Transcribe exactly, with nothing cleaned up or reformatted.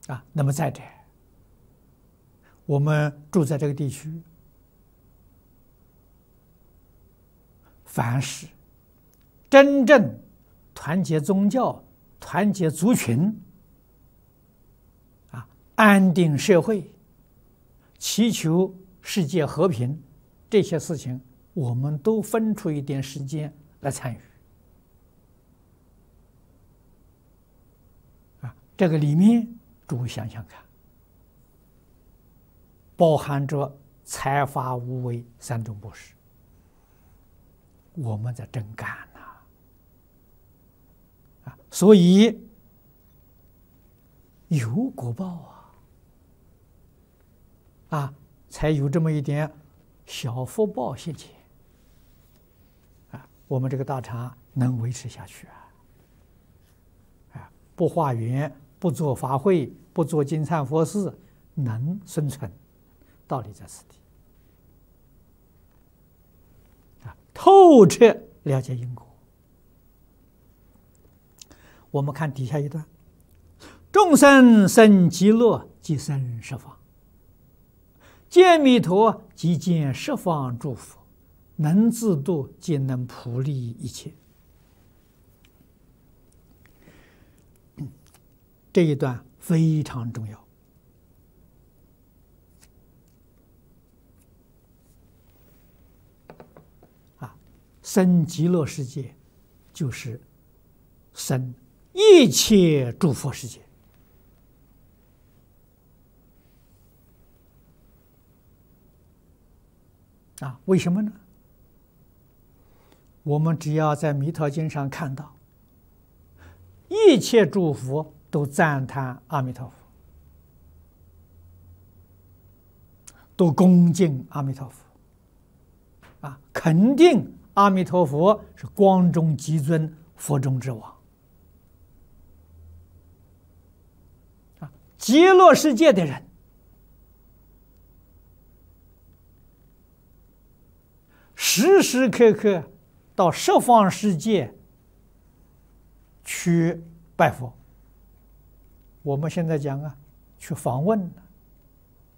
啊。那么再者，我们住在这个地区，凡是真正团结宗教、团结族群，啊，安定社会、祈求世界和平，这些事情，我们都分出一点时间来参与。啊，这个里面，诸位想想看，包含着财法无为三种布施，我们在真干呐！啊，所以有果报啊，啊，才有这么一点小福报现前。啊，我们这个道场能维持下去啊！啊，不化缘，不做法会，不做金忏佛事，能生存，道理在此地。啊，透彻了解因果。我们看底下一段：众生生极乐，即生十方；见弥陀，即见十方诸佛，能自度，即能普利一切。这一段非常重要。啊，生极乐世界，就是生一切诸佛世界。啊，为什么呢？我们只要在弥陀经上看到，一切诸佛都赞叹阿弥陀佛，都恭敬阿弥陀佛，啊，肯定阿弥陀佛是光中极尊，佛中之王。啊，极乐世界的人，时时刻刻到十方世界去拜佛。我们现在讲啊，去访问了。